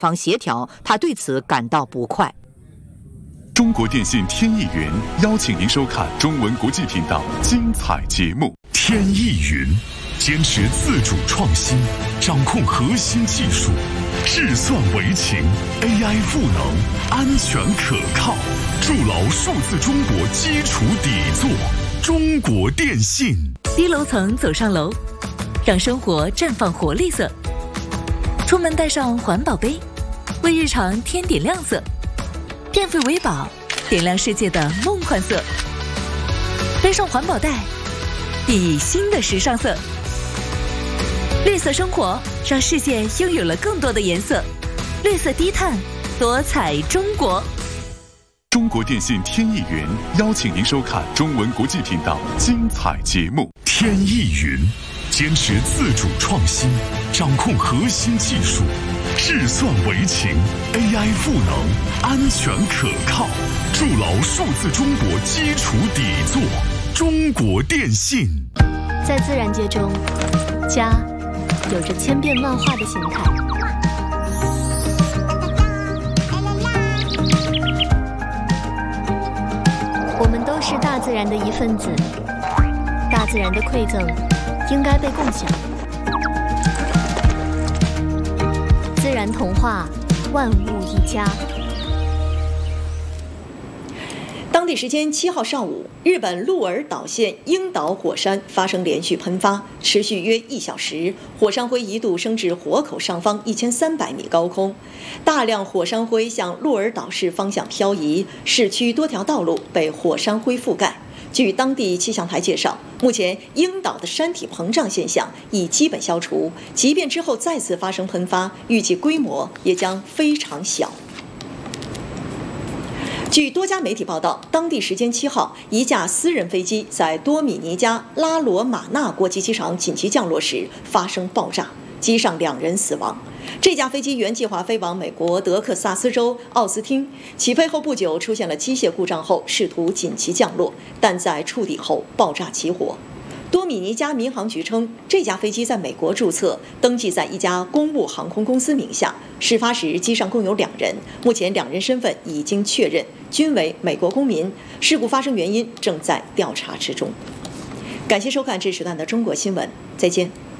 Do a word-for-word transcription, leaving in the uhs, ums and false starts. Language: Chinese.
方协调，他对此感到不快。 中国电信天翼云邀请您收看中文国际频道精彩节目。天翼云坚持自主创新，掌控核心技术，智算为情 ，A I 赋能，安全可靠，筑牢数字中国基础底座。中国电信。 低楼层走上楼，让生活绽放活力色。出门带上环保杯，为日常添点亮色。电费为宝，点亮世界的梦幻色。背上环保袋，熠熠新的时尚色。绿色生活让世界拥有了更多的颜色。绿色低碳，多彩中国。 中国电信天翼云邀请您收看中文国际频道精彩节目。天翼云坚持自主创新，掌控核心技术，智算为情 ，A I 赋能，安全可靠，筑牢数字中国基础底座。中国电信。 在自然界中，家有着千变万化的形态。我们都是大自然的一份子，大自然的馈赠应该被共享。自然童话，万物一家。 当地时间七号上午，日本鹿儿岛县樱岛火山发生连续喷发，持续约一小时，火山灰一度升至火口上方一千三百米高空，大量火山灰向鹿儿岛市方向漂移，市区多条道路被火山灰覆盖。据当地气象台介绍，目前樱岛的山体膨胀现象已基本消除，即便之后再次发生喷发，预计规模也将非常小。据多家媒体报道，当地时间七号，一架私人飞机在多米尼加拉罗马纳国际机场紧急降落时发生爆炸，机上两人死亡。这架飞机原计划飞往美国德克萨斯州奥斯汀，起飞后不久出现了机械故障后试图紧急降落，但在触底后爆炸起火。多米尼加民航局称，这架飞机在美国注册，登记在一家公务航空公司名下。事发时，机上共有两人，目前两人身份已经确认，均为美国公民。事故发生原因正在调查之中。感谢收看这时段的中国新闻，再见。